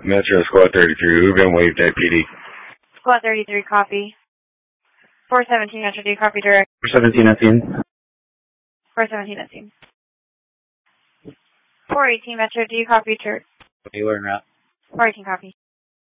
Metro Squad 33, who been waived at PD? Squad 33, copy. 417 Metro, do you copy direct? 417 at scene. 417 at scene. 418 Metro, do you copy direct? Taylor and route. 418 copy.